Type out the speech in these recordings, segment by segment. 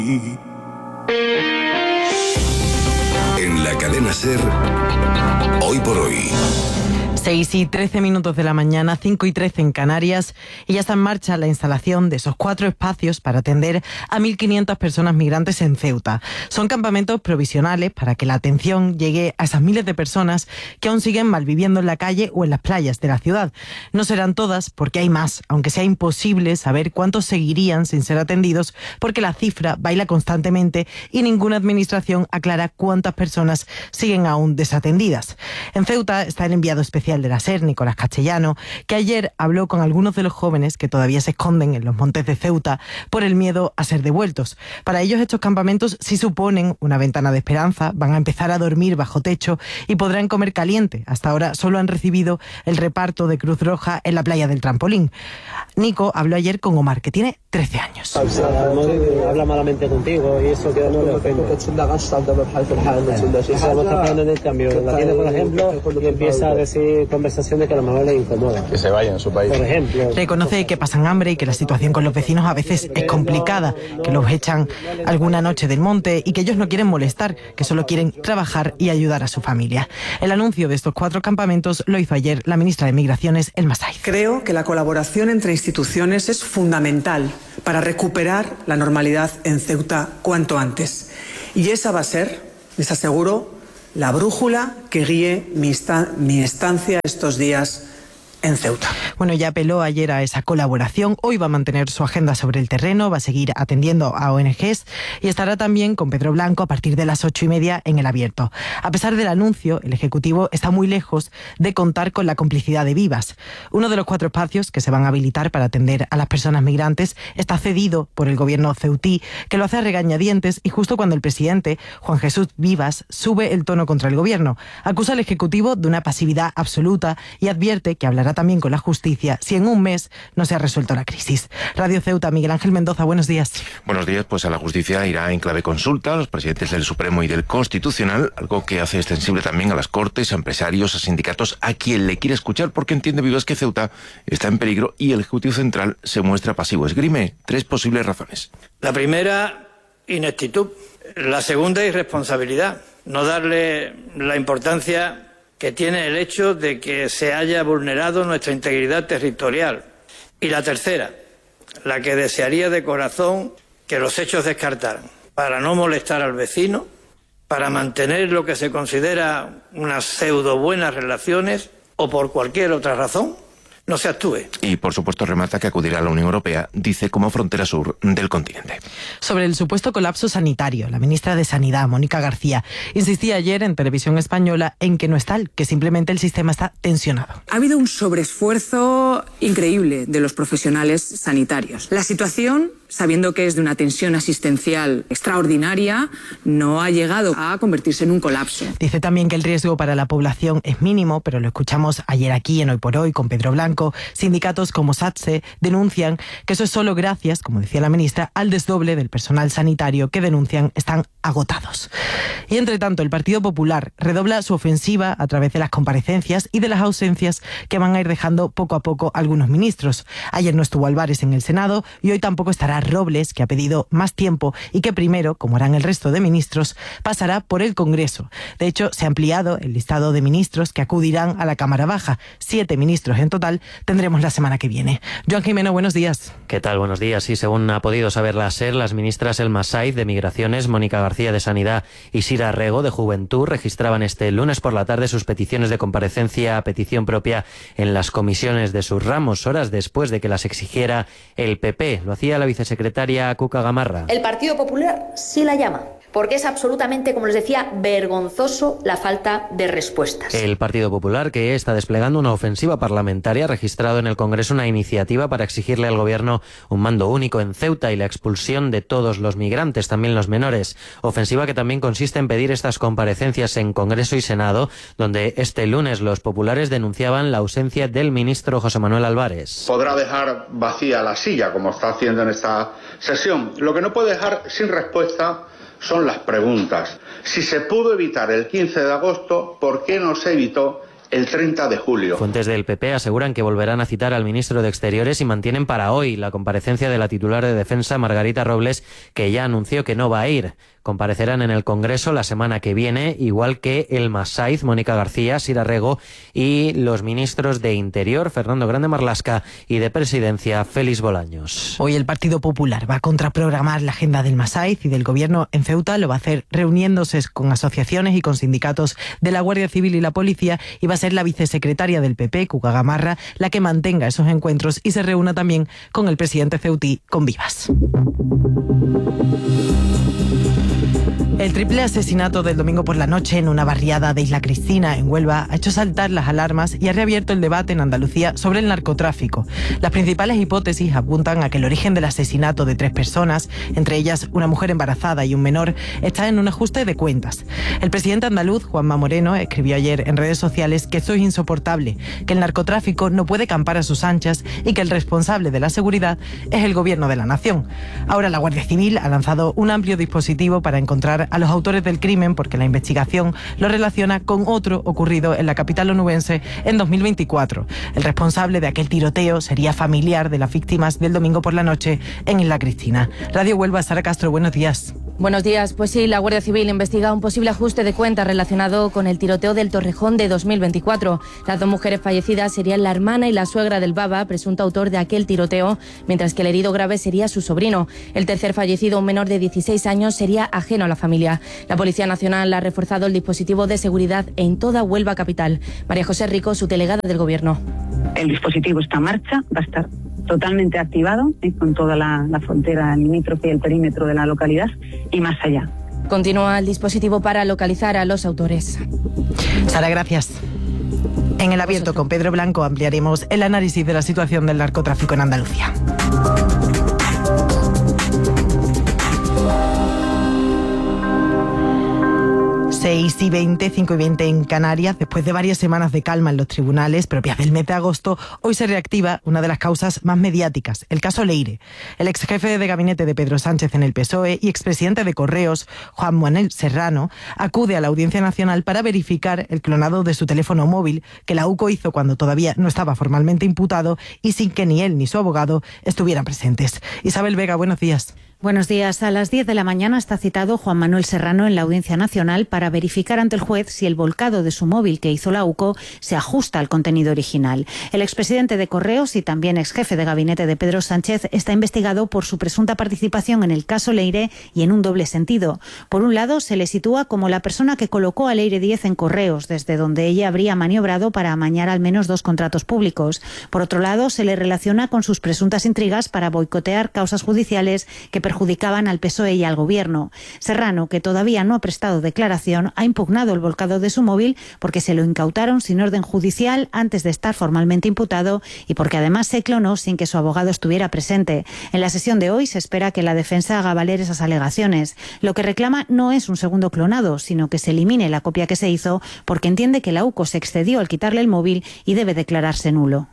En la cadena SER, Hoy por Hoy. 6:13 de la mañana, 5:13 en Canarias, y ya está en marcha la instalación de esos 4 espacios para atender a 1.500 personas migrantes en Ceuta. Son campamentos provisionales para que la atención llegue a esas miles de personas que aún siguen malviviendo en la calle o en las playas de la ciudad. No serán todas, porque hay más, aunque sea imposible saber cuántos seguirían sin ser atendidos, porque la cifra baila constantemente y ninguna administración aclara cuántas personas siguen aún desatendidas. En Ceuta está el enviado especial de la SER, Nicolás Castellano, que ayer habló con algunos de los jóvenes que todavía se esconden en los montes de Ceuta por el miedo a ser devueltos. Para ellos estos campamentos sí suponen una ventana de esperanza, van a empezar a dormir bajo techo y podrán comer caliente. Hasta ahora solo han recibido el reparto de Cruz Roja en la playa del Trampolín. Nico habló ayer con Omar, que tiene 13 años. Habla malamente contigo y eso que no le ofende. Estamos trabajando en el cambio. La tiene, por ejemplo, y empieza a decir conversaciones que a lo mejor les incomodan. Que se vayan a su país. Por ejemplo. Reconoce que pasan hambre y que la situación con los vecinos a veces es complicada, que los echan alguna noche del monte y que ellos no quieren molestar, que solo quieren trabajar y ayudar a su familia. El anuncio de estos 4 campamentos lo hizo ayer la ministra de Migraciones, Elma Saiz. Creo que la colaboración entre instituciones es fundamental para recuperar la normalidad en Ceuta cuanto antes. Y esa va a ser, les aseguro, la brújula que guíe mi estancia estos días en Ceuta. Bueno, ya apeló ayer a esa colaboración. Hoy va a mantener su agenda sobre el terreno, va a seguir atendiendo a ONGs y estará también con Pedro Blanco a partir de las 8:30 en El Abierto. A pesar del anuncio, el Ejecutivo está muy lejos de contar con la complicidad de Vivas. Uno de los 4 espacios que se van a habilitar para atender a las personas migrantes está cedido por el gobierno ceutí, que lo hace a regañadientes y justo cuando el presidente, Juan Jesús Vivas, sube el tono contra el gobierno. Acusa al Ejecutivo de una pasividad absoluta y advierte que hablará también con la justicia si en un mes no se ha resuelto la crisis. Radio Ceuta, Miguel Ángel Mendoza, buenos días. Buenos días, pues a la justicia irá en clave consulta a los presidentes del Supremo y del Constitucional, algo que hace extensible también a las Cortes, a empresarios, a sindicatos, a quien le quiere escuchar, porque entiende Vivas que Ceuta está en peligro y el Ejecutivo Central se muestra pasivo. Esgrime 3 posibles razones. La primera, ineptitud. La segunda, irresponsabilidad. No darle la importancia que tiene el hecho de que se haya vulnerado nuestra integridad territorial. Y la tercera, la que desearía de corazón que los hechos descartaran, para no molestar al vecino, para mantener lo que se considera unas pseudo buenas relaciones o por cualquier otra razón, no se actúe. Y por supuesto remata que acudirá a la Unión Europea, dice, como frontera sur del continente. Sobre el supuesto colapso sanitario, la ministra de Sanidad, Mónica García, insistía ayer en Televisión Española en que no es tal, que simplemente el sistema está tensionado. Ha habido un sobreesfuerzo increíble de los profesionales sanitarios. La situación, sabiendo que es de una tensión asistencial extraordinaria, no ha llegado a convertirse en un colapso. Dice también que el riesgo para la población es mínimo, pero lo escuchamos ayer aquí en Hoy por Hoy con Pedro Blanco. Sindicatos como SATSE denuncian que eso es solo gracias, como decía la ministra, al desdoble del personal sanitario que denuncian están agotados. Y entre tanto, el Partido Popular redobla su ofensiva a través de las comparecencias y de las ausencias que van a ir dejando poco a poco algunos ministros. Ayer no estuvo Álvarez en el Senado y hoy tampoco estará Robles, que ha pedido más tiempo y que primero, como harán el resto de ministros, pasará por el Congreso. De hecho, se ha ampliado el listado de ministros que acudirán a la Cámara Baja. 7 ministros en total tendremos la semana que viene. Joan Jimeno, buenos días. ¿Qué tal? Buenos días. Sí, según ha podido saber la SER, las ministras Elma Saiz de Migraciones, Mónica García de Sanidad y Sira Rego de Juventud registraban este lunes por la tarde sus peticiones de comparecencia a petición propia en las comisiones de sus ramos, horas después de que las exigiera el PP. Lo hacía la vicesecretaria Cuca Gamarra. El Partido Popular sí la llama, porque es absolutamente, como les decía, vergonzoso la falta de respuestas. El Partido Popular, que está desplegando una ofensiva parlamentaria, ha registrado en el Congreso una iniciativa para exigirle al Gobierno un mando único en Ceuta y la expulsión de todos los migrantes, también los menores. Ofensiva que también consiste en pedir estas comparecencias en Congreso y Senado, donde este lunes los populares denunciaban la ausencia del ministro José Manuel Álvarez. Podrá dejar vacía la silla, como está haciendo en esta sesión. Lo que no puede dejar sin respuesta son las preguntas. Si se pudo evitar el 15 de agosto, ¿por qué no se evitó el 30 de julio. Fuentes del PP aseguran que volverán a citar al ministro de Exteriores y mantienen para hoy la comparecencia de la titular de Defensa, Margarita Robles, que ya anunció que no va a ir. Comparecerán en el Congreso la semana que viene, igual que Elma Saiz, Mónica García, Sira Rego y los ministros de Interior, Fernando Grande Marlaska, y de Presidencia, Félix Bolaños. Hoy el Partido Popular va a contraprogramar la agenda del Masaiz y del Gobierno en Ceuta. Lo va a hacer reuniéndose con asociaciones y con sindicatos de la Guardia Civil y la Policía, y va a ser la vicesecretaria del PP, Cuca Gamarra, la que mantenga esos encuentros y se reúna también con el presidente ceutí, con Vivas. El triple asesinato del domingo por la noche en una barriada de Isla Cristina, en Huelva, ha hecho saltar las alarmas y ha reabierto el debate en Andalucía sobre el narcotráfico. Las principales hipótesis apuntan a que el origen del asesinato de 3 personas, entre ellas una mujer embarazada y un menor, está en un ajuste de cuentas. El presidente andaluz, Juanma Moreno, escribió ayer en redes sociales que esto es insoportable, que el narcotráfico no puede campar a sus anchas y que el responsable de la seguridad es el gobierno de la nación. Ahora la Guardia Civil ha lanzado un amplio dispositivo para encontrar a los autores del crimen, porque la investigación lo relaciona con otro ocurrido en la capital onubense en 2024. El responsable de aquel tiroteo sería familiar de las víctimas del domingo por la noche en Isla Cristina. Radio Huelva, Sara Castro, buenos días. Buenos días. Pues sí, la Guardia Civil investiga un posible ajuste de cuentas relacionado con el tiroteo del Torrejón de 2024. Las 2 mujeres fallecidas serían la hermana y la suegra del baba, presunto autor de aquel tiroteo, mientras que el herido grave sería su sobrino. El tercer fallecido, un menor de 16 años, sería ajeno a la familia. La Policía Nacional ha reforzado el dispositivo de seguridad en toda Huelva capital. María José Rico, su delegada del Gobierno. El dispositivo está en marcha, va a estar totalmente activado con toda la frontera limítrofe y el perímetro de la localidad y más allá. Continúa el dispositivo para localizar a los autores. Sara, gracias. En el abierto con Pedro Blanco ampliaremos el análisis de la situación del narcotráfico en Andalucía. 6:20, 5:20 en Canarias. Después de varias semanas de calma en los tribunales propias del mes de agosto, hoy se reactiva una de las causas más mediáticas, el caso Leire. El ex jefe de gabinete de Pedro Sánchez en el PSOE y expresidente de Correos, Juan Manuel Serrano, acude a la Audiencia Nacional para verificar el clonado de su teléfono móvil, que la UCO hizo cuando todavía no estaba formalmente imputado y sin que ni él ni su abogado estuvieran presentes. Isabel Vega, buenos días. Buenos días. A las 10 de la mañana está citado Juan Manuel Serrano en la Audiencia Nacional para verificar ante el juez si el volcado de su móvil que hizo la UCO se ajusta al contenido original. El expresidente de Correos y también exjefe de gabinete de Pedro Sánchez está investigado por su presunta participación en el caso Leire y en un doble sentido. Por un lado, se le sitúa como la persona que colocó a Leire 10 en Correos, desde donde ella habría maniobrado para amañar al menos 2 contratos públicos. Por otro lado, se le relaciona con sus presuntas intrigas para boicotear causas judiciales que perjudicaban al PSOE y al Gobierno. Serrano, que todavía no ha prestado declaración, ha impugnado el volcado de su móvil porque se lo incautaron sin orden judicial antes de estar formalmente imputado y porque además se clonó sin que su abogado estuviera presente. En la sesión de hoy se espera que la defensa haga valer esas alegaciones. Lo que reclama no es un segundo clonado, sino que se elimine la copia que se hizo porque entiende que la UCO se excedió al quitarle el móvil y debe declararse nulo.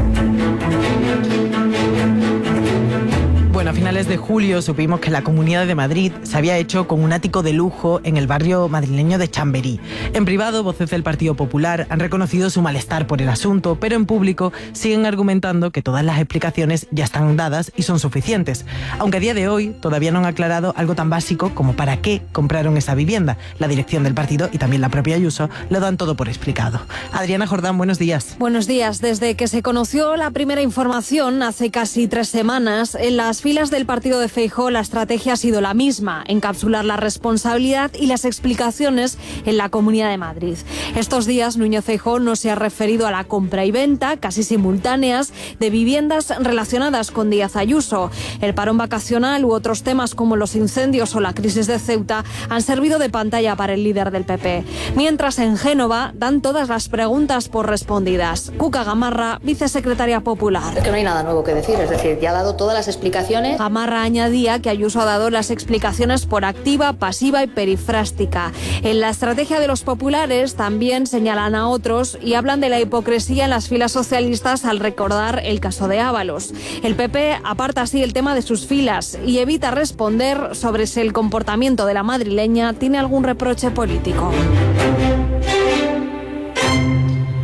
Bueno, a finales de julio supimos que la Comunidad de Madrid se había hecho con un ático de lujo en el barrio madrileño de Chamberí. En privado, voces del Partido Popular han reconocido su malestar por el asunto, pero en público siguen argumentando que todas las explicaciones ya están dadas y son suficientes. Aunque a día de hoy todavía no han aclarado algo tan básico como para qué compraron esa vivienda. La dirección del partido y también la propia Ayuso lo dan todo por explicado. Adriana Jordán, buenos días. Buenos días. Desde que se conoció la primera información hace casi 3 semanas, en las filas del partido de Feijóo la estrategia ha sido la misma, encapsular la responsabilidad y las explicaciones en la Comunidad de Madrid. Estos días Núñez Feijóo no se ha referido a la compra y venta, casi simultáneas, de viviendas relacionadas con Díaz Ayuso. El parón vacacional u otros temas como los incendios o la crisis de Ceuta han servido de pantalla para el líder del PP. Mientras en Génova dan todas las preguntas por respondidas. Cuca Gamarra, vicesecretaria popular. Es que no hay nada nuevo que decir, es decir, ya ha dado todas las explicaciones. Gamarra añadía que Ayuso ha dado las explicaciones por activa, pasiva y perifrástica. En la estrategia de los populares también señalan a otros y hablan de la hipocresía en las filas socialistas al recordar el caso de Ábalos. El PP aparta así el tema de sus filas y evita responder sobre si el comportamiento de la madrileña tiene algún reproche político.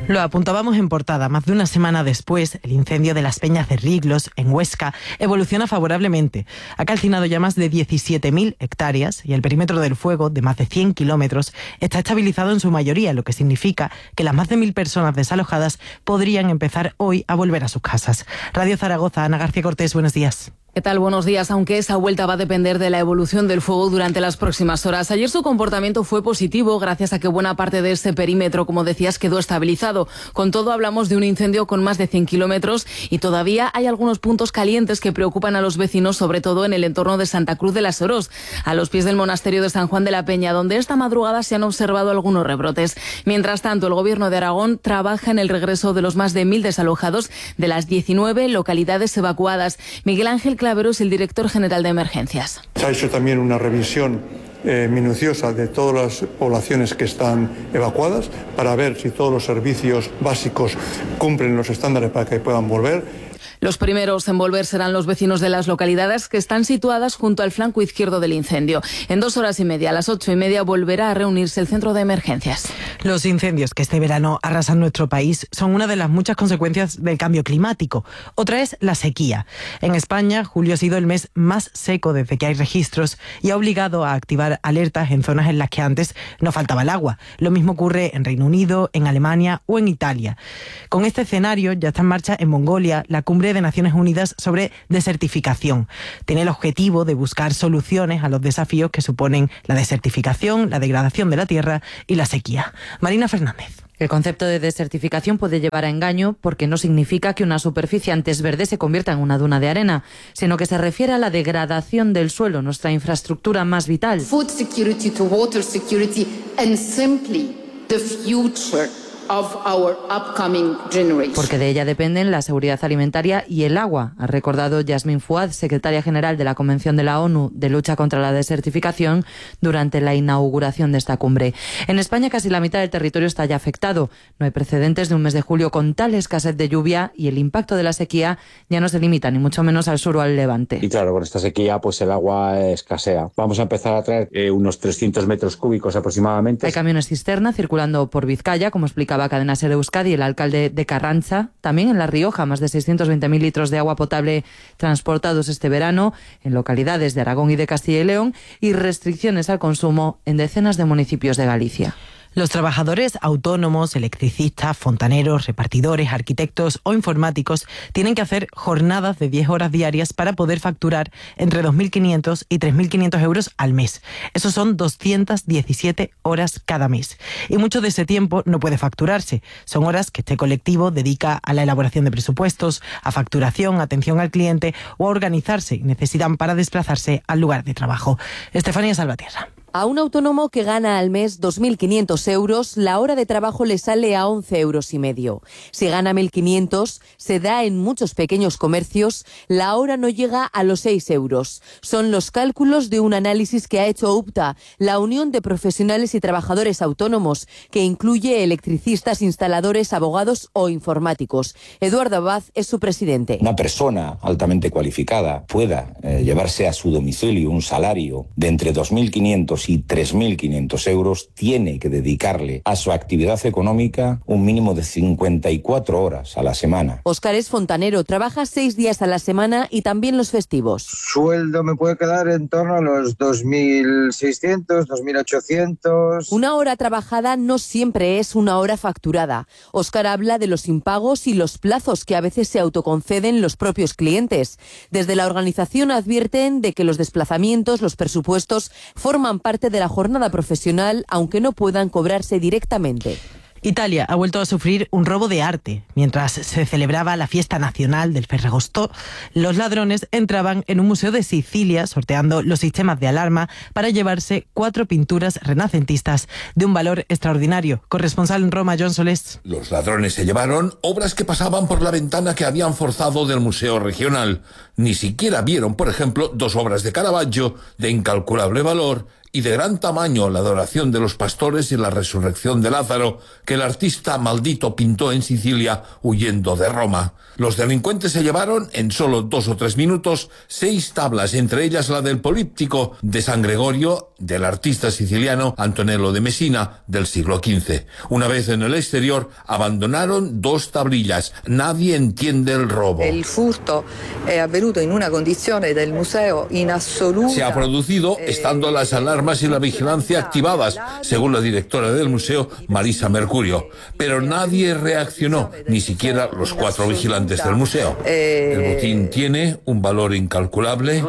Lo apuntábamos en portada. Más de una semana después, el incendio de las Peñas de Riglos, en Huesca, evoluciona favorablemente. Ha calcinado ya más de 17.000 hectáreas y el perímetro del fuego, de más de 100 kilómetros, está estabilizado en su mayoría, lo que significa que las más de 1.000 personas desalojadas podrían empezar hoy a volver a sus casas. Radio Zaragoza, Ana García Cortés, buenos días. ¿Qué tal? Buenos días. Aunque esa vuelta va a depender de la evolución del fuego durante las próximas horas. Ayer su comportamiento fue positivo gracias a que buena parte de ese perímetro, como decías, quedó estabilizado. Con todo, hablamos de un incendio con más de 100 kilómetros y todavía hay algunos puntos calientes que preocupan a los vecinos, sobre todo en el entorno de Santa Cruz de las Orós, a los pies del monasterio de San Juan de la Peña, donde esta madrugada se han observado algunos rebrotes. Mientras tanto, el Gobierno de Aragón trabaja en el regreso de los más de 1.000 desalojados de las 19 localidades evacuadas. Miguel Ángel Clavero es el director general de emergencias. Se ha hecho también una revisión minuciosa de todas las poblaciones que están evacuadas para ver si todos los servicios básicos cumplen los estándares para que puedan volver. Los primeros en volver serán los vecinos de las localidades que están situadas junto al flanco izquierdo del incendio. En 2 horas y media, a las 8:30, volverá a reunirse el centro de emergencias. Los incendios que este verano arrasan nuestro país son una de las muchas consecuencias del cambio climático. Otra es la sequía. En España, julio ha sido el mes más seco desde que hay registros y ha obligado a activar alertas en zonas en las que antes no faltaba el agua. Lo mismo ocurre en Reino Unido, en Alemania o en Italia. Con este escenario ya está en marcha en Mongolia la cumbre de Naciones Unidas sobre desertificación. Tiene el objetivo de buscar soluciones a los desafíos que suponen la desertificación, la degradación de la tierra y la sequía. Marina Fernández. El concepto de desertificación puede llevar a engaño porque no significa que una superficie antes verde se convierta en una duna de arena, sino que se refiere a la degradación del suelo, nuestra infraestructura más vital. Food security to water security and simply the future of our upcoming generation. Porque de ella dependen la seguridad alimentaria y el agua, ha recordado Yasmin Fouad, secretaria general de la Convención de la ONU de lucha contra la desertificación, durante la inauguración de esta cumbre. En España casi la mitad del territorio está ya afectado. No hay precedentes de un mes de julio con tal escasez de lluvia y el impacto de la sequía ya no se limita ni mucho menos al sur o al levante. Y claro, con esta sequía pues el agua escasea. Vamos a empezar a traer unos 300 metros cúbicos aproximadamente. Hay camiones cisterna circulando por Vizcaya, como explicaba Cadena Ser Euskadi, el alcalde de Carranza. También en La Rioja, más de 620.000 litros de agua potable transportados este verano en localidades de Aragón y de Castilla y León, y restricciones al consumo en decenas de municipios de Galicia. Los trabajadores autónomos, electricistas, fontaneros, repartidores, arquitectos o informáticos tienen que hacer jornadas de 10 horas diarias para poder facturar entre 2.500 y 3.500 euros al mes. Eso son 217 horas cada mes. Y mucho de ese tiempo no puede facturarse. Son horas que este colectivo dedica a la elaboración de presupuestos, a facturación, atención al cliente o a organizarse y necesitan para desplazarse al lugar de trabajo. Estefanía Salvatierra. A un autónomo que gana al mes 2.500 euros, la hora de trabajo le sale a 11,5 euros. Si gana 1.500, se da en muchos pequeños comercios, la hora no llega a los 6 euros. Son los cálculos de un análisis que ha hecho UPTA, la Unión de Profesionales y Trabajadores Autónomos, que incluye electricistas, instaladores, abogados o informáticos. Eduardo Abad es su presidente. Una persona altamente cualificada pueda llevarse a su domicilio un salario de entre 2.500 y 3.500 euros, tiene que dedicarle a su actividad económica un mínimo de 54 horas a la semana. Óscar es fontanero, trabaja 6 días a la semana y también los festivos. Sueldo me puede quedar en torno a los 2.600, 2.800. Una hora trabajada no siempre es una hora facturada. Óscar habla de los impagos y los plazos que a veces se autoconceden los propios clientes. Desde la organización advierten de que los desplazamientos, los presupuestos, forman parte de la jornada profesional, aunque no puedan cobrarse directamente. Italia ha vuelto a sufrir un robo de arte. Mientras se celebraba la fiesta nacional del Ferragosto, los ladrones entraban en un museo de Sicilia sorteando los sistemas de alarma para llevarse 4 pinturas renacentistas de un valor extraordinario. Corresponsal en Roma, John Solés. Los ladrones se llevaron obras que pasaban por la ventana que habían forzado del museo regional. Ni siquiera vieron, por ejemplo, 2 obras de Caravaggio de incalculable valor y de gran tamaño la adoración de los pastores y la resurrección de Lázaro que el artista maldito pintó en Sicilia huyendo de Roma. Los delincuentes se llevaron en solo 2 o 3 minutos 6 tablas, entre ellas la del Políptico de San Gregorio del artista siciliano Antonello de Messina del siglo XV. Una vez en el exterior abandonaron 2 tablillas. Nadie entiende el robo. El furto è avvenuto in una condizione del museo in assoluta. Se ha producido estando las alarmas y la vigilancia activadas, según la directora del museo, Marisa Mercurio. Pero nadie reaccionó, ni siquiera los 4 vigilantes del museo. El botín tiene un valor incalculable.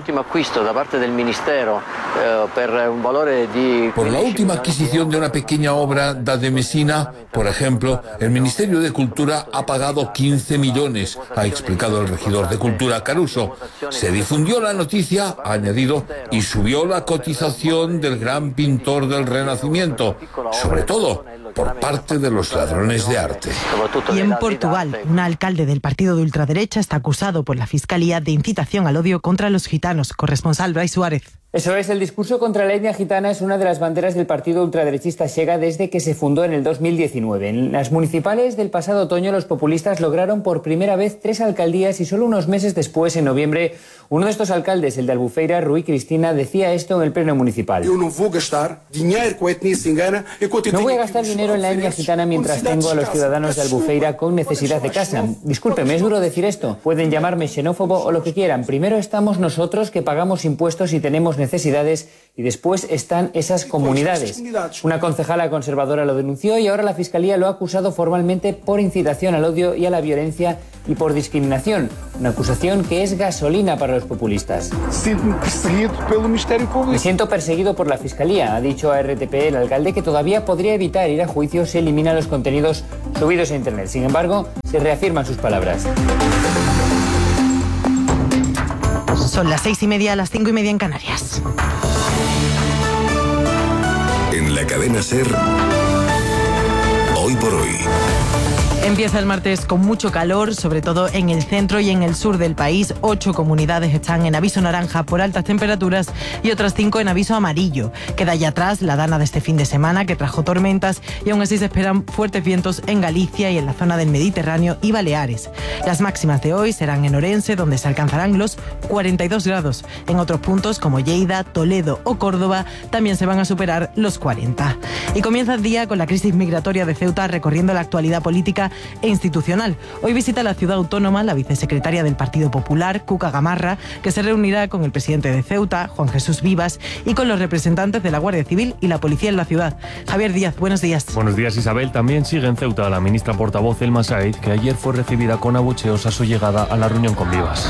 Por la última adquisición de una pequeña obra de Messina, por ejemplo, el Ministerio de Cultura ha pagado 15 millones, ha explicado el regidor de Cultura, Caruso. Se difundió la noticia, ha añadido, y subió la cotización del gran pintor del Renacimiento, sobre todo por parte de los ladrones de arte. Y en Portugal, un alcalde del partido de ultraderecha está acusado por la Fiscalía de incitación al odio contra los gitanos. Corresponsal Brais Suárez. Eso es, el discurso contra la etnia gitana es una de las banderas del partido ultraderechista Chega desde que se fundó en el 2019. En las municipales del pasado otoño, los populistas lograron por primera vez 3 alcaldías y solo unos meses después, en noviembre, uno de estos alcaldes, el de Albufeira, Rui Cristina, decía esto en el pleno municipal. No voy a gastar dinero en la etnia gitana mientras tengo a los ciudadanos de Albufeira con necesidad de casa. Discúlpeme, es duro decir esto. Pueden llamarme xenófobo o lo que quieran. Primero estamos nosotros, que pagamos impuestos y tenemos necesidades, y después están esas comunidades. Una concejala conservadora lo denunció y ahora la Fiscalía lo ha acusado formalmente por incitación al odio y a la violencia y por discriminación. Una acusación que es gasolina para los populistas. Me siento perseguido por la Fiscalía, ha dicho a RTP el alcalde, que todavía podría evitar ir a juicio si elimina los contenidos subidos a Internet. Sin embargo, se reafirman sus palabras. Son las 6:30, las 5:30 en Canarias. En la cadena SER, Hoy por Hoy. Empieza el martes con mucho calor, sobre todo en el centro y en el sur del país. 8 comunidades están en aviso naranja por altas temperaturas y otras 5 en aviso amarillo. Queda ya atrás la dana de este fin de semana, que trajo tormentas, y aún así se esperan fuertes vientos en Galicia y en la zona del Mediterráneo y Baleares. Las máximas de hoy serán en Orense, donde se alcanzarán los 42 grados. En otros puntos como Lleida, Toledo o Córdoba también se van a superar los 40. Y comienza el día con la crisis migratoria de Ceuta recorriendo la actualidad política e institucional. Hoy visita la ciudad autónoma la vicesecretaria del Partido Popular, Cuca Gamarra, que se reunirá con el presidente de Ceuta, Juan Jesús Vivas, y con los representantes de la Guardia Civil y la policía en la ciudad. Javier Díaz, buenos días. Buenos días, Isabel. También sigue en Ceuta la ministra portavoz Elma Said, que ayer fue recibida con abucheos a su llegada a la reunión con Vivas.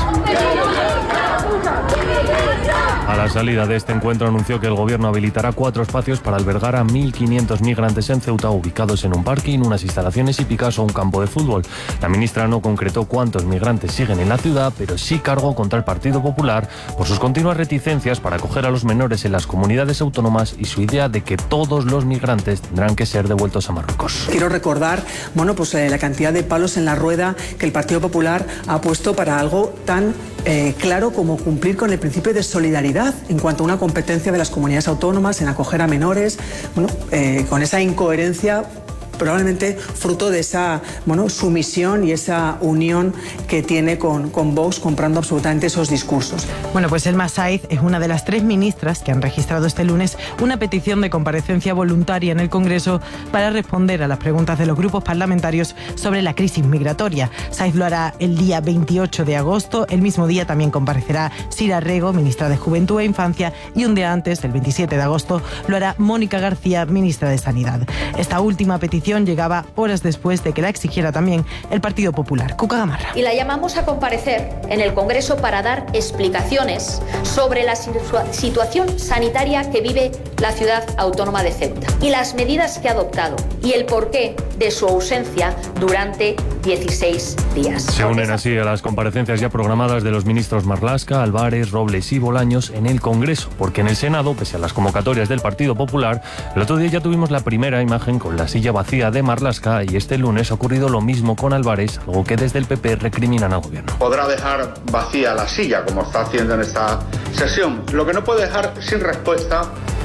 A la salida de este encuentro anunció que el gobierno habilitará 4 espacios para albergar a 1.500 migrantes en Ceuta, ubicados en un parking, unas instalaciones hípicas o un campo de fútbol. La ministra no concretó cuántos migrantes siguen en la ciudad, pero sí cargó contra el Partido Popular por sus continuas reticencias para acoger a los menores en las comunidades autónomas y su idea de que todos los migrantes tendrán que ser devueltos a Marruecos. Quiero recordar, la cantidad de palos en la rueda que el Partido Popular ha puesto para algo tan claro como cumplir con el principio de solidaridad en cuanto a una competencia de las comunidades autónomas en acoger a menores, con esa incoherencia probablemente fruto de esa sumisión y esa unión que tiene con Vox, comprando absolutamente esos discursos. Bueno, pues Elma Said es una de las 3 ministras que han registrado este lunes una petición de comparecencia voluntaria en el Congreso para responder a las preguntas de los grupos parlamentarios sobre la crisis migratoria. Said lo hará el día 28 de agosto. El mismo día también comparecerá Sira Rego, ministra de Juventud e Infancia, y un día antes, el 27 de agosto, lo hará Mónica García, ministra de Sanidad. Esta última petición llegaba horas después de que la exigiera también el Partido Popular. Cuca Gamarra. Y la llamamos a comparecer en el Congreso para dar explicaciones sobre la situación sanitaria que vive la ciudad autónoma de Ceuta y las medidas que ha adoptado y el porqué de su ausencia durante 16 días. Se unen así a las comparecencias ya programadas de los ministros Marlaska, Álvarez, Robles y Bolaños en el Congreso, porque en el Senado, pese a las convocatorias del Partido Popular, el otro día ya tuvimos la primera imagen con la silla vacía de Marlaska, y este lunes ha ocurrido lo mismo con Álvarez, algo que desde el PP recriminan al gobierno. Podrá dejar vacía la silla, como está haciendo en esta sesión. Lo que no puede dejar sin respuesta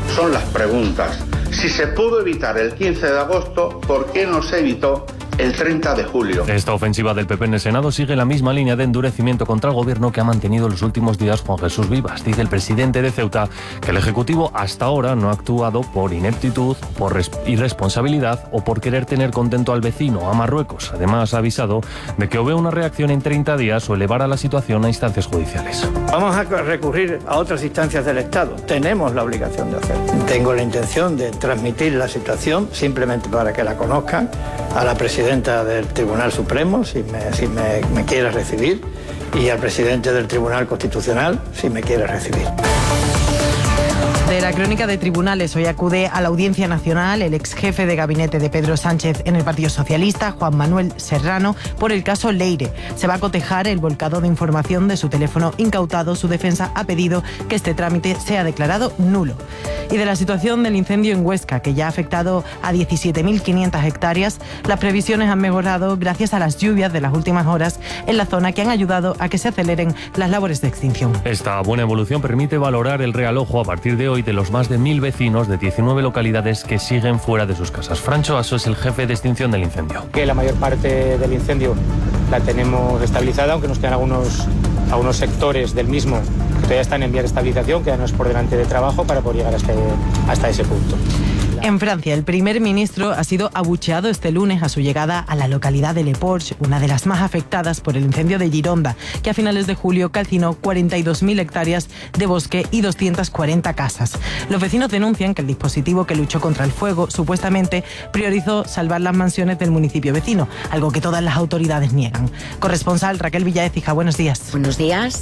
son las preguntas. Si se pudo evitar el 15 de agosto, ¿por qué no se evitó el 30 de julio? Esta ofensiva del PP en el Senado sigue la misma línea de endurecimiento contra el gobierno que ha mantenido los últimos días Juan Jesús Vivas. Dice el presidente de Ceuta que el Ejecutivo hasta ahora no ha actuado por ineptitud, por irresponsabilidad o por querer tener contento al vecino, a Marruecos. Además, ha avisado de que o ve una reacción en 30 días o elevará la situación a instancias judiciales. Vamos a recurrir a otras instancias del Estado. Tenemos la obligación de hacerlo. Tengo la intención de transmitir la situación, simplemente para que la conozcan, a la presidenta del Tribunal Supremo, si me quiere recibir, y al presidente del Tribunal Constitucional, si me quiere recibir. De la crónica de tribunales, hoy acude a la Audiencia Nacional el ex jefe de gabinete de Pedro Sánchez en el Partido Socialista, Juan Manuel Serrano, por el caso Leire. Se va a cotejar el volcado de información de su teléfono incautado. Su defensa ha pedido que este trámite sea declarado nulo. Y de la situación del incendio en Huesca, que ya ha afectado a 17.500 hectáreas, las previsiones han mejorado gracias a las lluvias de las últimas horas en la zona, que han ayudado a que se aceleren las labores de extinción. Esta buena evolución permite valorar el realojo a partir de hoy de los más de 1.000 vecinos de 19 localidades que siguen fuera de sus casas. Francho Aso es el jefe de extinción del incendio. Que la mayor parte del incendio la tenemos estabilizada, aunque nos quedan algunos sectores del mismo que todavía están en vía de estabilización, quedanos por delante de trabajo para poder llegar hasta ese punto. En Francia, el primer ministro ha sido abucheado este lunes a su llegada a la localidad de Le Porche, una de las más afectadas por el incendio de Gironda, que a finales de julio calcinó 42.000 hectáreas de bosque y 240 casas. Los vecinos denuncian que el dispositivo que luchó contra el fuego supuestamente priorizó salvar las mansiones del municipio vecino, algo que todas las autoridades niegan. Corresponsal Raquel Villaécija, buenos días. Buenos días.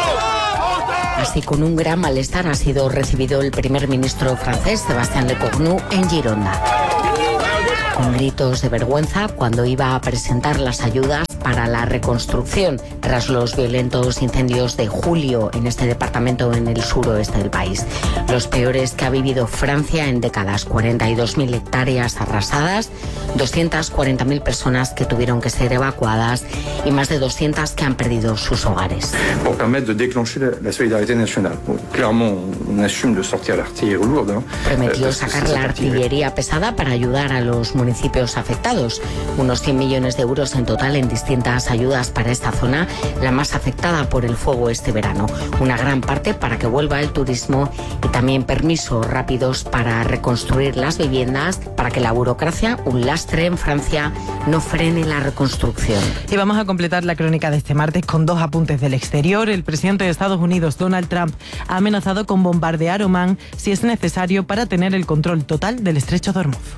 Así, con un gran malestar ha sido recibido el primer ministro francés, Sébastien Lecornu, en Gironda. Con gritos de vergüenza cuando iba a presentar las ayudas para la reconstrucción tras los violentos incendios de julio en este departamento en el suroeste del país. Los peores que ha vivido Francia en décadas: 42.000 hectáreas arrasadas, 240.000 personas que tuvieron que ser evacuadas y más de 200 que han perdido sus hogares. Pour permettre de déclencher la solidarité nationale. Clairement, on assume de sortir l'artillerie lourde. Prometió sacar la artillería pesada para ayudar a los municipios afectados. Unos 100 millones de euros en total en distintas ayudas para esta zona, la más afectada por el fuego este verano. Una gran parte para que vuelva el turismo y también permisos rápidos para reconstruir las viviendas, para que la burocracia, un lastre en Francia, no frene la reconstrucción. Y vamos a completar la crónica de este martes con dos apuntes del exterior. El presidente de Estados Unidos, Donald Trump, ha amenazado con bombardear Omán si es necesario para tener el control total del estrecho de Hormuz.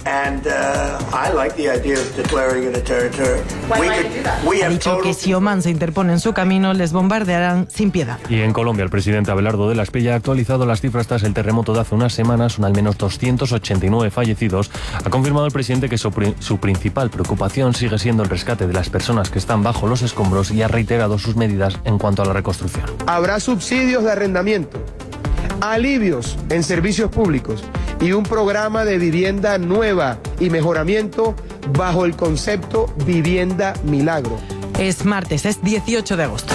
Ha dicho que si Omán se interpone en su camino, les bombardearán sin piedad. Y en Colombia, el presidente Abelardo de la Espriella ha actualizado las cifras tras el terremoto de hace unas semanas. Son al menos 289 fallecidos. Ha confirmado el presidente que su principal preocupación sigue siendo el rescate de las personas que están bajo los escombros y ha reiterado sus medidas en cuanto a la reconstrucción. Habrá subsidios de arrendamiento, alivios en servicios públicos y un programa de vivienda nueva y mejoramiento bajo el concepto Vivienda Milagro. Es martes, es 18 de agosto.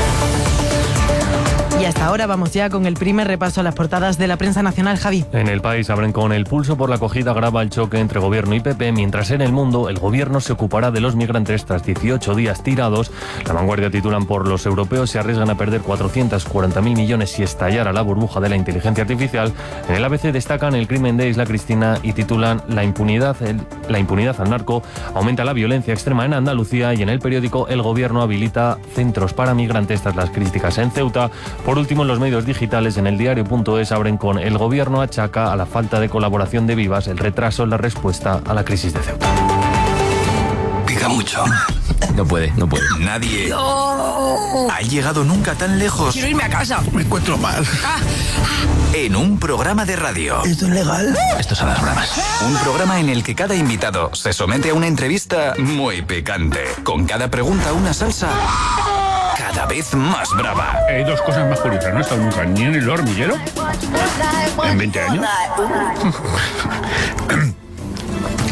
Y hasta ahora vamos ya con el primer repaso a las portadas de la prensa nacional, Javi. En El País abren con: el pulso por la acogida agrava el choque entre gobierno y PP, mientras en El Mundo el gobierno se ocupará de los migrantes tras 18 días tirados. La Vanguardia titulan: por los europeos se arriesgan a perder 440.000 millones si estallara la burbuja de la inteligencia artificial. En el ABC destacan el crimen de Isla Cristina y titulan: la impunidad al narco, aumenta la violencia extrema en Andalucía. Y en El Periódico, el gobierno habilita centros para migrantes tras las críticas en Ceuta. Por último, en los medios digitales, en eldiario.es abren con: el gobierno achaca a la falta de colaboración de Vivas el retraso en la respuesta a la crisis de Ceuta. Pica mucho. No puede. Nadie ha llegado nunca tan lejos. Quiero irme a casa. Me encuentro mal. En un programa de radio. ¿Esto es legal? Estos son las bromas. Un programa en el que cada invitado se somete a una entrevista muy picante. Con cada pregunta una salsa cada vez más brava. Hay dos cosas más curiosas. No he estado nunca ni en El Hormiguero en 20 años.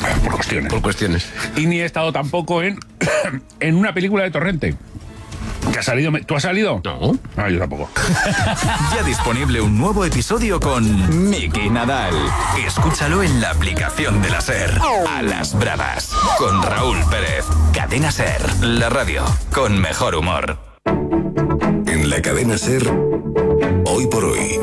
Por cuestiones. Y ni he estado tampoco en una película de Torrente. ¿Que ha salido? ¿Tú has salido? No. Ah, yo tampoco. Ya disponible un nuevo episodio con Miki Nadal. Escúchalo en la aplicación de la SER. A las bravas. Con Raúl Pérez. Cadena SER. La radio con mejor humor. En la cadena SER, hoy por hoy.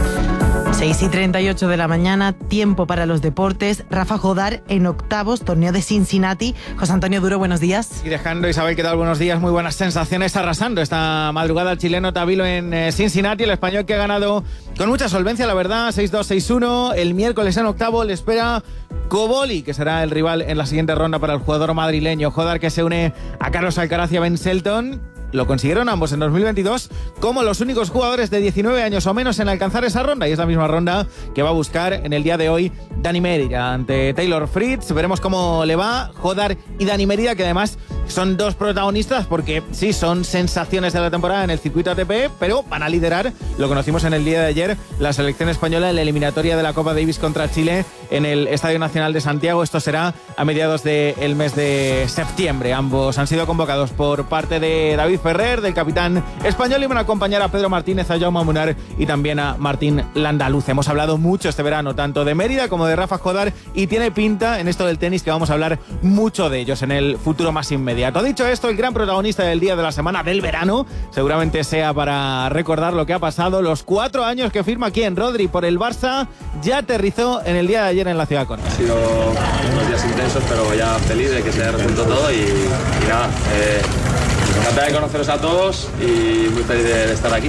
6:38 de la mañana, tiempo para los deportes. Rafa Jodar en octavos, torneo de Cincinnati. José Antonio Duro, buenos días. Y dejando, Isabel, ¿qué tal? Buenos días, muy buenas sensaciones, arrasando esta madrugada el chileno Tabilo en Cincinnati, el español que ha ganado con mucha solvencia, la verdad, 6-2, 6-1. El miércoles en octavo le espera Coboli, que será el rival en la siguiente ronda para el jugador madrileño. Jodar, que se une a Carlos Alcaraz y a Ben Shelton. Lo consiguieron ambos en 2022 como los únicos jugadores de 19 años o menos en alcanzar esa ronda, y es la misma ronda que va a buscar en el día de hoy Dani Mérida ante Taylor Fritz. Veremos cómo le va Jodar y Dani Mérida, que además son dos protagonistas porque sí, son sensaciones de la temporada en el circuito ATP, pero van a liderar, lo conocimos en el día de ayer, la selección española en la eliminatoria de la Copa Davis contra Chile en el Estadio Nacional de Santiago. Esto será a mediados del mes de septiembre. Ambos han sido convocados por parte de David Ferrer, del capitán español, y van a acompañar a Pedro Martínez, a Jaume Munar y también a Martín Landaluz. Hemos hablado mucho este verano tanto de Mérida como de Rafa Jodar, y tiene pinta en esto del tenis que vamos a hablar mucho de ellos en el futuro más inmediato. Dicho esto, el gran protagonista del día de la semana, del verano, seguramente sea para recordar lo que ha pasado, los 4 años que firma aquí en Rodri por el Barça, ya aterrizó en el día de ayer en la ciudad condal. Han sido unos días intensos, pero ya feliz de que se haya resuelto todo y nada, encantado de conoceros a todos y muy feliz de estar aquí.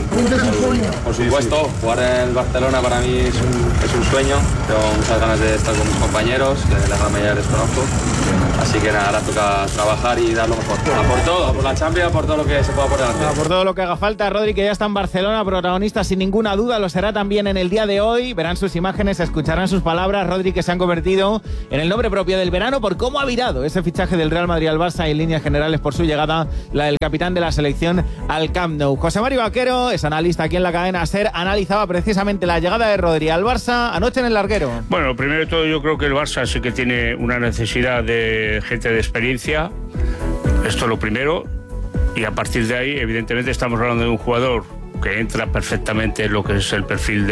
Por supuesto, jugar en el Barcelona para mí es un sueño. Tengo muchas ganas de estar con mis compañeros, que la gran mayoría les conozco. Así que nada, ahora toca trabajar y dar lo mejor. Por todo, por la Champions, por todo lo que se pueda por delante. Por todo lo que haga falta. Rodri, que ya está en Barcelona, protagonista sin ninguna duda, lo será también en el día de hoy. Verán sus imágenes, escucharán sus palabras. Rodri, que se han convertido en el nombre propio del verano por cómo ha virado ese fichaje del Real Madrid al Barça, y en líneas generales por su llegada, la del capitán de la selección al Camp Nou. José Mario Vaquero es analista aquí en la cadena SER, analizaba precisamente la llegada de Rodri al Barça anoche en el larguero. Bueno, primero de todo, yo creo que el Barça sí que tiene una necesidad de gente de experiencia. Esto es lo primero. Y a partir de ahí, evidentemente, estamos hablando de un jugador que entra perfectamente en lo que es el perfil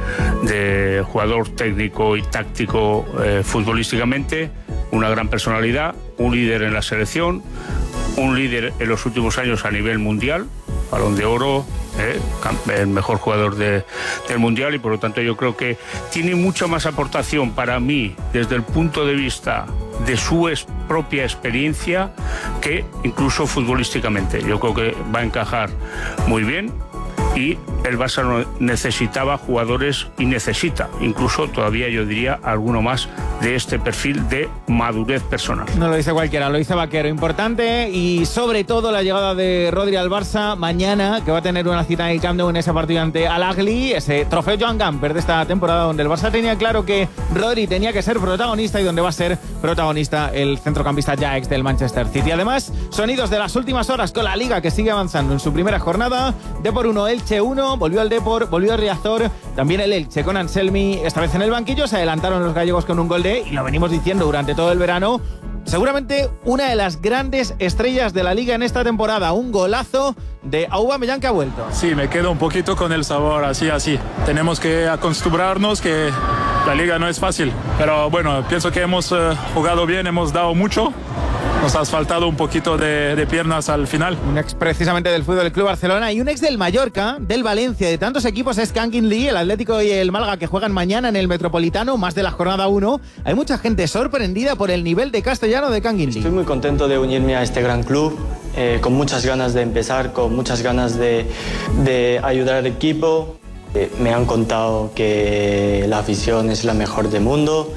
de jugador técnico y táctico futbolísticamente, una gran personalidad, un líder en la selección, un líder en los últimos años a nivel mundial, Balón de Oro, el mejor jugador del mundial, y por lo tanto yo creo que tiene mucha más aportación para mí desde el punto de vista de su propia experiencia que incluso futbolísticamente. Yo creo que va a encajar muy bien, y el Barça necesitaba jugadores, y necesita incluso todavía, yo diría, alguno más de este perfil de madurez personal. No lo dice cualquiera, lo dice Vaquero. Importante, y sobre todo la llegada de Rodri al Barça mañana, que va a tener una cita en el Camp Nou en ese partido ante Al-Ahly, ese trofeo Joan Gamper de esta temporada, donde el Barça tenía claro que Rodri tenía que ser protagonista y donde va a ser protagonista el centrocampista ya ex del Manchester City. Además, sonidos de las últimas horas con la Liga, que sigue avanzando en su primera jornada. Depor 1, Elche 1, volvió el Depor, volvió el Riazor, también el Elche con Anselmi, esta vez en el banquillo. Se adelantaron los gallegos con un gol de, y lo venimos diciendo durante todo el verano, seguramente una de las grandes estrellas de la Liga en esta temporada, un golazo de Aubameyang, que ha vuelto. Sí, me quedo un poquito con el sabor así. Tenemos que acostumbrarnos que la Liga no es fácil, pero bueno, pienso que hemos jugado bien, hemos dado mucho. Nos ha faltado un poquito de piernas al final. Un ex precisamente del Fútbol Club Barcelona y un ex del Mallorca, del Valencia, de tantos equipos es Kangin Lee, el Atlético y el Málaga, que juegan mañana en el Metropolitano, más de la jornada 1. Hay mucha gente sorprendida por el nivel de castellano de Kangin Lee. Estoy muy contento de unirme a este gran club, con muchas ganas de empezar, con muchas ganas de ayudar al equipo. Me han contado que la afición es la mejor del mundo,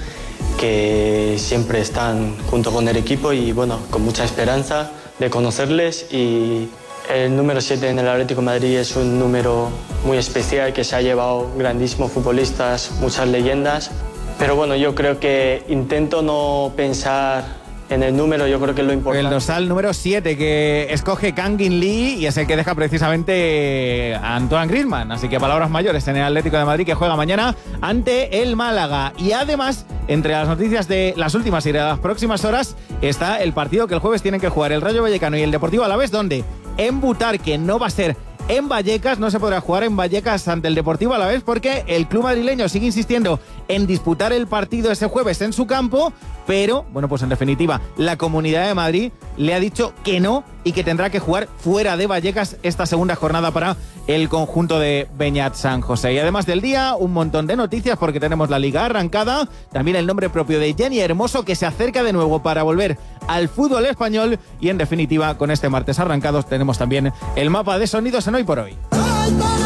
que siempre están junto con el equipo, y bueno, con mucha esperanza de conocerles. Y el número 7 en el Atlético de Madrid es un número muy especial, que se ha llevado grandísimos futbolistas, muchas leyendas, pero bueno, yo creo que intento no pensar en el número, yo creo que es lo importante. El dorsal número 7 que escoge Kangin Lee, y es el que deja precisamente a Antoine Griezmann. Así que palabras mayores en el Atlético de Madrid, que juega mañana ante el Málaga. Y además, entre las noticias de las últimas y de las próximas horas, está el partido que el jueves tienen que jugar el Rayo Vallecano y el Deportivo Alavés, donde en Butar, que no va a ser en Vallecas, no se podrá jugar en Vallecas ante el Deportivo Alavés porque el club madrileño sigue insistiendo en disputar el partido ese jueves en su campo, pero, bueno, pues en definitiva, la Comunidad de Madrid le ha dicho que no y que tendrá que jugar fuera de Vallecas esta segunda jornada para el conjunto de Beñat San José. Y además del día, un montón de noticias porque tenemos la Liga arrancada, también el nombre propio de Jenny Hermoso que se acerca de nuevo para volver al fútbol español y en definitiva, con este martes arrancados tenemos también el mapa de sonidos en Hoy por Hoy.